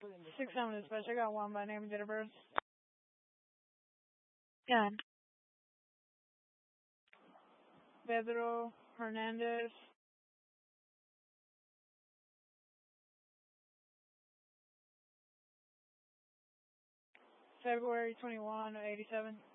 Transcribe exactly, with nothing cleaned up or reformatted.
Six seven dispatch. I got one by name of date of birth. Gun. Pedro Hernandez. February twenty-one, eighty-seven.